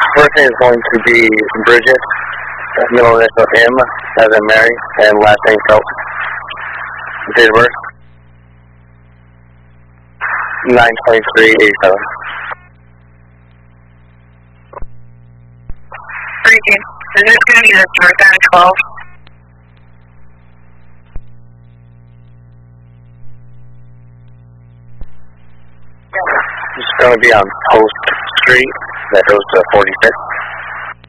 First name is going to be Bridget, middle initial M, as in Mary, and last name Phelps. Date of birth? 9/23/87. Speaking. Is this going to be the start time at 12? It's going to be on Post Street that goes to 46.